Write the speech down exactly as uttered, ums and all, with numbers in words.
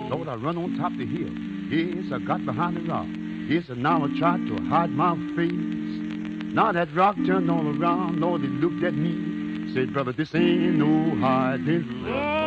Lord, I run on top the hill. Yes, I got behind the rock. Yes, and now I tried to hide my face. Now that rock turned all around. Lord, it looked at me. Said, brother, this ain't no hiding place.